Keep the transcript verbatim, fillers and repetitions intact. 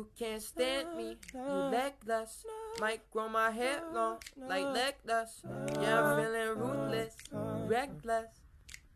You can't stand me, you legless. Might grow my hair long like leg dust. Yeah, I'm feeling ruthless, reckless.